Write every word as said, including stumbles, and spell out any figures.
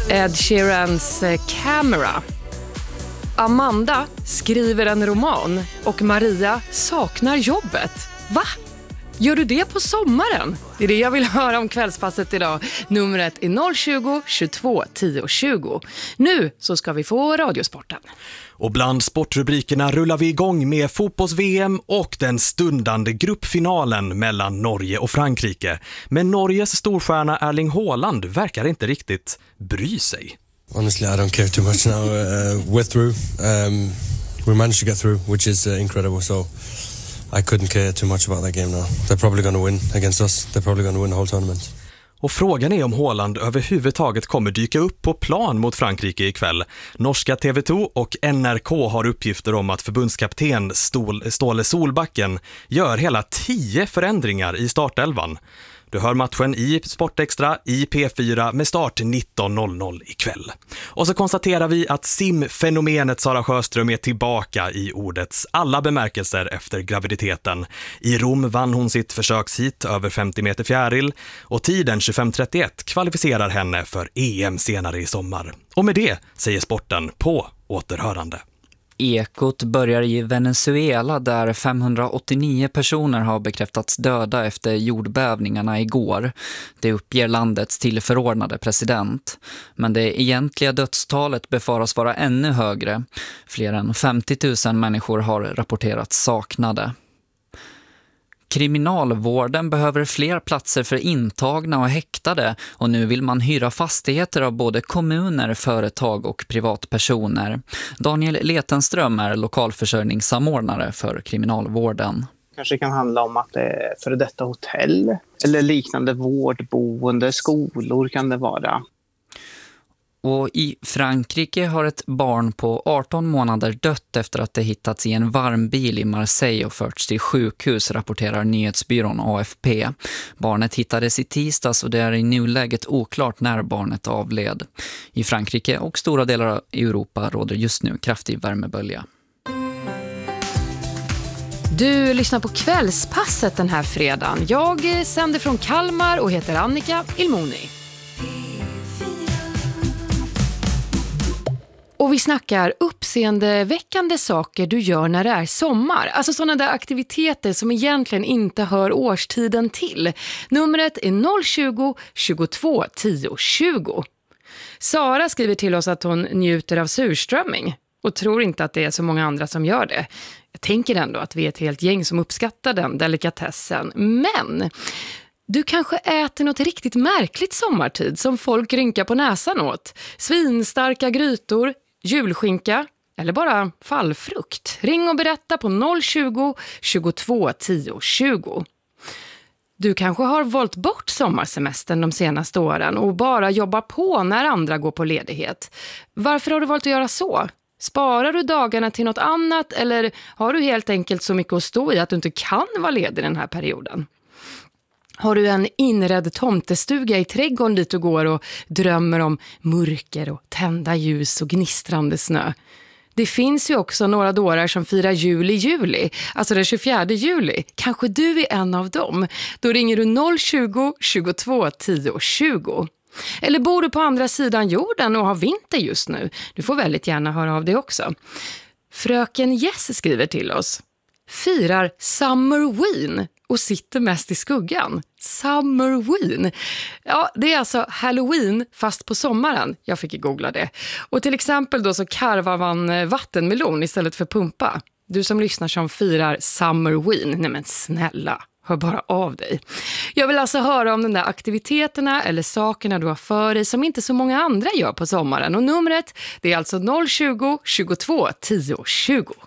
Ed Sheerans Camera. Amanda skriver en roman och Maria saknar jobbet. Va? Gör du det på sommaren? Det är det jag vill höra om kvällspasset idag. Numret är noll tjugo, tjugotvå, tio, tjugo. Nu så ska vi få radiosporten. Och bland sportrubrikerna rullar vi igång med fotbolls-V M och den stundande gruppfinalen mellan Norge och Frankrike. Men Norges storstjärna Erling Haaland verkar inte riktigt bry sig. Honestly, I don't care too much now. Uh, we're through. Um, we managed to get through, which is uh, incredible. So I couldn't care too much about that game now. They're probably going to win against us. They're probably going to win the whole tournament. Och frågan är om Haaland överhuvudtaget kommer dyka upp på plan mot Frankrike ikväll. Norska T V två och N R K har uppgifter om att förbundskapten Ståle Solbacken gör hela tio förändringar i startelvan. Du hör matchen i Sportextra i P fyra med start nitton noll noll ikväll. Och så konstaterar vi att simfenomenet Sara Sjöström är tillbaka i ordets alla bemärkelser efter graviditeten. I Rom vann hon sitt försökshit över femtio meter fjäril och tiden tjugofem trettioett kvalificerar henne för E M senare i sommar. Och med det säger sporten på återhörande. Ekot börjar i Venezuela där femhundraåttionio personer har bekräftats döda efter jordbävningarna igår. Det uppger landets tillförordnade president. Men det egentliga dödstalet befaras vara ännu högre. Fler än femtio tusen människor har rapporterats saknade. Kriminalvården behöver fler platser för intagna och häktade och nu vill man hyra fastigheter av både kommuner, företag och privatpersoner. Daniel Letenström är lokalförsörjningssamordnare för kriminalvården. Kanske kan handla om att det är före detta hotell eller liknande vårdboende, skolor kan det vara. Och i Frankrike har ett barn på arton månader dött efter att det hittats i en varm bil i Marseille och förts till sjukhus, rapporterar nyhetsbyrån A F P. Barnet hittades i tisdags och det är i nuläget oklart när barnet avled. I Frankrike och stora delar av Europa råder just nu kraftig värmebölja. Du lyssnar på kvällspasset den här fredagen. Jag sänder från Kalmar och heter Annika Ilmoni. Och vi snackar uppseendeväckande saker du gör när det är sommar. Alltså sådana där aktiviteter som egentligen inte hör årstiden till. Numret är noll tjugo, tjugotvå, tio, tjugo. Sara skriver till oss att hon njuter av surströmming och tror inte att det är så många andra som gör det. Jag tänker ändå att vi är ett helt gäng som uppskattar den delikatessen. Men du kanske äter något riktigt märkligt sommartid som folk rynkar på näsan åt. Svinstarka grytor, julskinka eller bara fallfrukt. Ring och berätta på noll tjugo, tjugotvå, tio, tjugo. Du kanske har valt bort sommarsemestern de senaste åren och bara jobbar på när andra går på ledighet. Varför har du valt att göra så? Sparar du dagarna till något annat eller har du helt enkelt så mycket att stå i att du inte kan vara ledig den här perioden? Har du en inredd tomtestuga i trädgården dit du går och drömmer om mörker och tända ljus och gnistrande snö? Det finns ju också några dårar som firar jul i juli, alltså den tjugofjärde juli. Kanske du är en av dem. Då ringer du noll tjugo, tjugotvå, tio, tjugo. Eller bor du på andra sidan jorden och har vinter just nu? Du får väldigt gärna höra av det också. Fröken Jess skriver till oss. Firar Summerween och sitter mest i skuggan. Summerween. Ja, det är alltså Halloween fast på sommaren. Jag fick googla det. Och till exempel då så karvar man vattenmelon istället för pumpa. Du som lyssnar som firar Summerween. Nej men snälla, hör bara av dig. Jag vill alltså höra om de där aktiviteterna eller sakerna du har för dig som inte så många andra gör på sommaren. Och numret, det är alltså noll tjugo, tjugotvå, tio, tjugo.